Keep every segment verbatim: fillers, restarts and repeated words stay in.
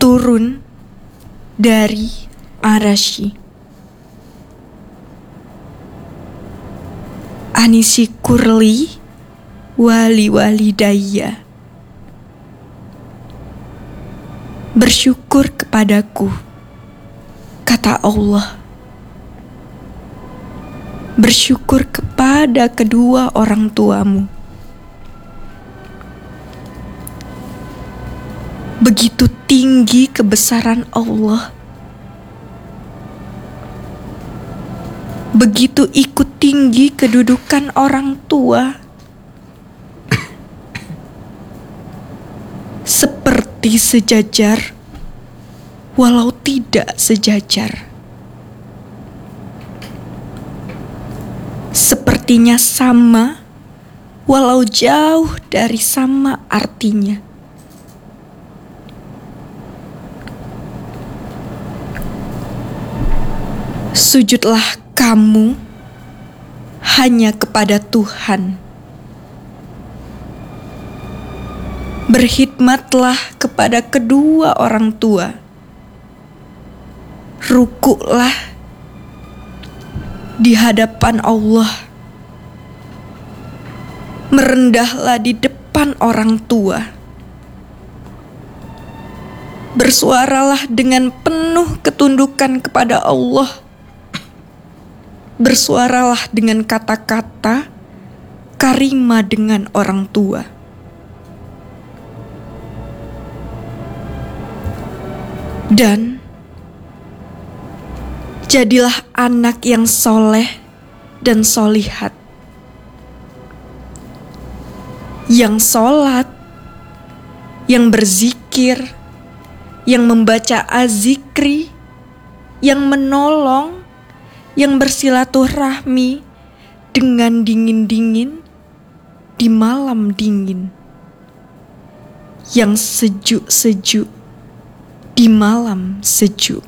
turun dari Arasy. Anisi kurli wali walidayya. Bersyukur kepadaku, kata Allah. Bersyukur kepada kedua orang tuamu. Begitu tinggi kebesaran Allah. Begitu ikut tinggi kedudukan orang tua. Seperti sejajar, walau tidak sejajar. Sepertinya sama, walau jauh dari sama artinya. Sujudlah kamu hanya kepada Tuhan. Berkhidmatlah kepada kedua orang tua. Rukuklah di hadapan Allah. Merendahlah di depan orang tua. Bersuaralah dengan penuh ketundukan kepada Allah. Bersuaralah dengan kata-kata karimah dengan orang tua. Dan jadilah anak yang soleh dan solihat, yang sholat, yang berzikir, yang membaca azikri, yang menolong, yang bersilaturahmi dengan dingin-dingin di malam dingin, yang sejuk-sejuk di malam sejuk.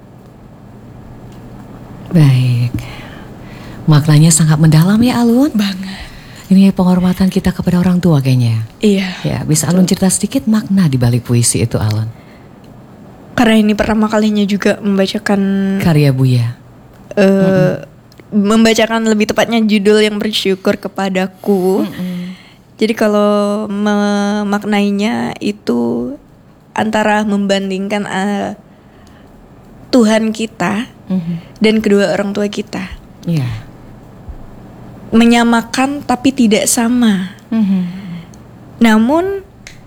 Baik, maknanya sangat mendalam ya Alun. Banget. Ini penghormatan kita kepada orang tua kayaknya. Iya. Ya, bisa Alun cerita sedikit makna di balik puisi itu Alun? Karena ini pertama kalinya juga membacakan karya Buya. Uh, mm-hmm. Membacakan lebih tepatnya judul yang bersyukur kepadaku. Mm-hmm. Jadi kalau memaknainya itu antara membandingkan uh, Tuhan kita mm-hmm. dan kedua orang tua kita. Iya. Yeah. Menyamakan tapi tidak sama. Mm-hmm. Namun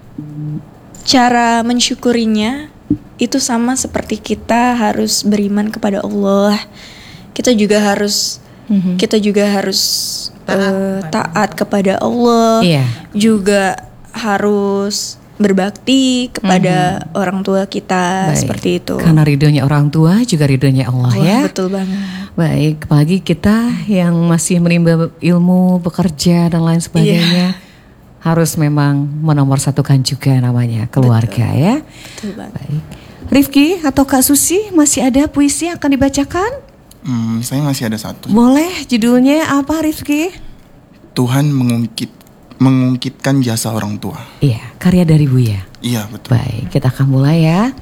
cara mensyukurinya itu sama seperti kita harus beriman kepada Allah. Kita juga harus mm-hmm. kita juga harus taat, uh, taat kepada Allah. Yeah. Juga harus berbakti kepada mm-hmm. orang tua kita. Baik. Seperti itu. Karena ridhonya orang tua juga ridhonya Allah. Wah, ya. Betul banget. Baik, apalagi kita yang masih menimba ilmu, bekerja dan lain sebagainya, yeah. harus memang menomorsatukan juga namanya keluarga. Betul. Ya. Betul banget. Baik. Rifki atau Kak Susi, masih ada puisi yang akan dibacakan? Hmm, saya masih ada satu. Boleh, judulnya apa Rifki? Tuhan mengungkit mengungkitkan jasa orang tua. Iya, karya dari Buya. Iya, betul. Baik, kita akan mulai ya.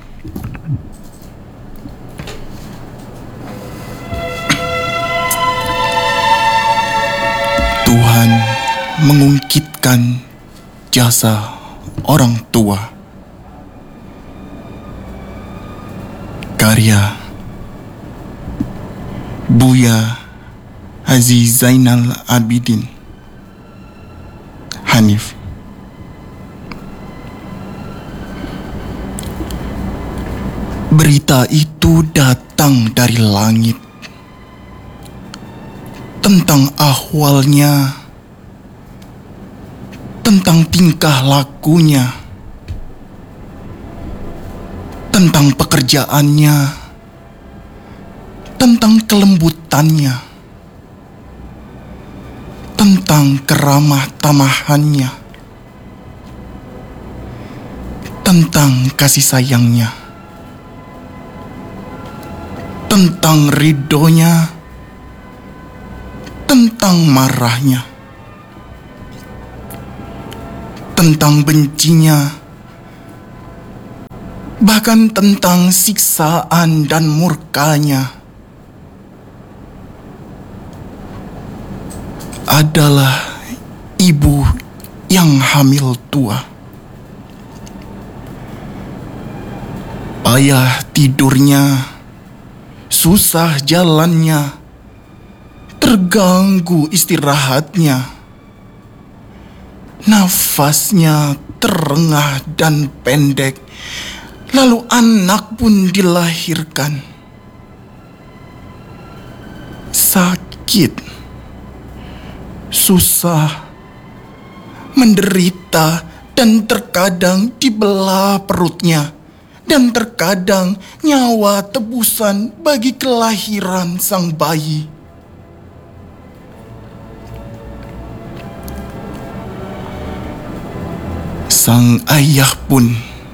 Tuhan mengungkitkan jasa orang tua. Karya Buya Haji Zainal Abidin Hanif. Berita itu datang dari langit tentang ahwalnya, tentang tingkah lakunya, tentang pekerjaannya, tentang kelembutannya, tentang keramah tamahannya, tentang kasih sayangnya, tentang ridhonya, tentang marahnya, tentang bencinya, bahkan tentang siksaan dan murkanya, adalah ibu yang hamil tua. Payah tidurnya, susah jalannya, terganggu istirahatnya, nafasnya terengah dan pendek, lalu anak pun dilahirkan. Sakit, susah, menderita, dan terkadang dibelah perutnya, dan terkadang nyawa tebusan bagi kelahiran sang bayi. Sang ayah pun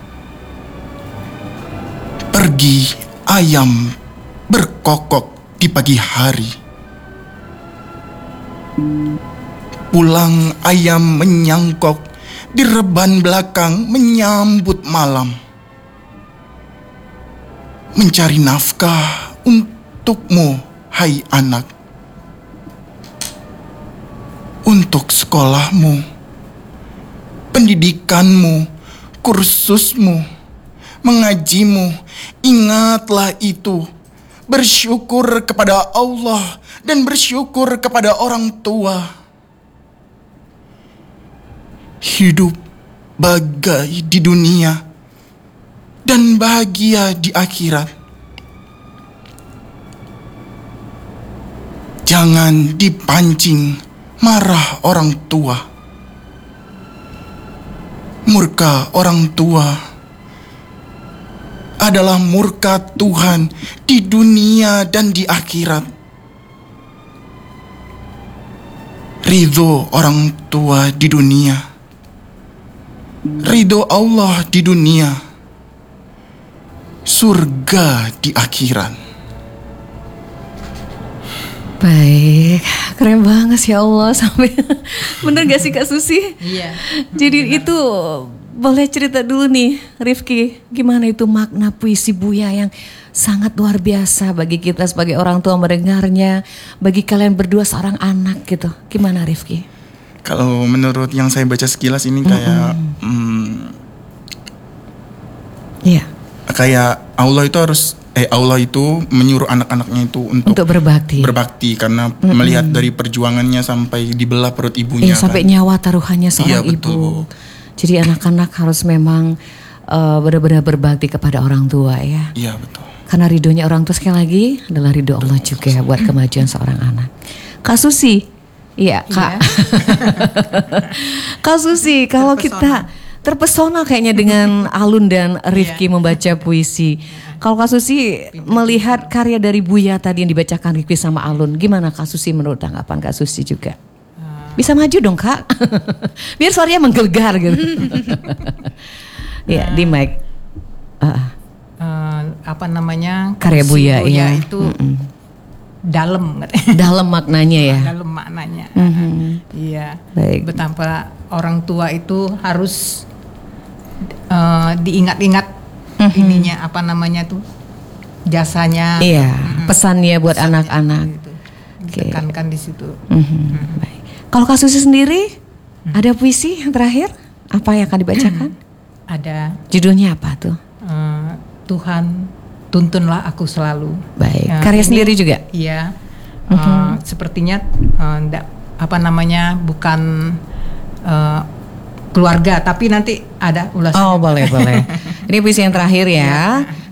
pergi ayam berkokok di pagi hari. Pulang ayam menyangkok di reban belakang menyambut malam. Mencari nafkah untukmu, hai anak. Untuk sekolahmu, pendidikanmu, kursusmu, mengajimu, ingatlah itu. Bersyukur kepada Allah dan bersyukur kepada orang tua. Hidup bagai di dunia dan bahagia di akhirat. Jangan dipancing marah orang tua. Murka orang tua adalah murka Tuhan di dunia dan di akhirat. Ridho orang tua di dunia, ridho Allah di dunia, surga di akhirat. Baik, keren banget sih, ya Allah, sampai bener gak sih Kak Susi? Iya. Jadi bener. Itu boleh cerita dulu nih Rifki, gimana itu makna puisi Buya yang sangat luar biasa bagi kita sebagai orang tua mendengarnya, bagi kalian berdua seorang anak gitu. Gimana Rifki? Kalau menurut yang saya baca sekilas ini kayak mm-hmm. hmm, yeah. kayak Allah itu harus eh Allah itu menyuruh anak-anaknya itu untuk, untuk berbakti. Berbakti karena mm-hmm. melihat dari perjuangannya sampai dibelah perut ibunya. Iya, sampai kan. nyawa taruhannya seorang iya, ibu. betul. Jadi anak-anak harus memang uh, benar-benar berbakti kepada orang tua ya. Iya, betul. Karena ridhonya orang tua sekali lagi adalah ridho Allah juga buat kemajuan seorang anak. Kak Susi, iya Kak. Kak Susi, kalau kita terpesona kayaknya dengan Alun dan Rifki membaca puisi. Kalau Kak Susi melihat karya dari Buya tadi yang dibacakan Rifki sama Alun, gimana Kak Susi menurut tanggapan Kak Susi juga? Bisa maju dong Kak, biar suaranya menggelegar gitu. Ya, di mic. Uh. Uh, apa namanya? Karya Buya, Buya ya. itu mm-mm. dalam, dalam maknanya ya. Dalam maknanya. Mm-hmm. Iya. Baik. Betapa orang tua itu harus uh, diingat-ingat mm-hmm. ininya apa namanya tuh jasanya. Iya. Mm-hmm. Pesannya buat pesannya, anak-anak. Gitu. Ditekankan okay. di situ. Mm-hmm. Mm-hmm. Baik. Kalau Kak Susi sendiri hmm. ada puisi yang terakhir apa yang akan dibacakan? Ada. Judulnya apa tuh? Uh, Tuhan tuntunlah aku selalu. Baik. Uh, Karya ini, sendiri juga? Iya. Uh, uh-huh. Sepertinya uh, ndak, apa namanya bukan uh, keluarga tapi nanti ada ulasannya. Oh boleh boleh. Ini puisi yang terakhir ya.